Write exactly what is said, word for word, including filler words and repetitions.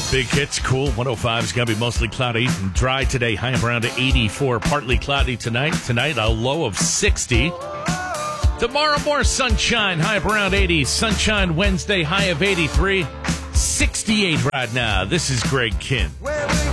Big hits, cool. one oh five is going to be mostly cloudy and dry today. High around to eighty-four. Partly cloudy tonight. Tonight, a low of sixty. Tomorrow, more sunshine. High up around eighty. Sunshine Wednesday, high of eighty-three. sixty-eight right now. This is Greg Kinn.